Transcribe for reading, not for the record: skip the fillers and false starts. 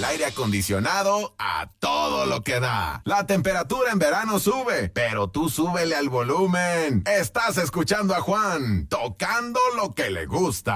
el aire acondicionado a todo lo que da. La temperatura en verano sube, pero tú súbele al volumen. Estás escuchando a Juan, tocando lo que le gusta.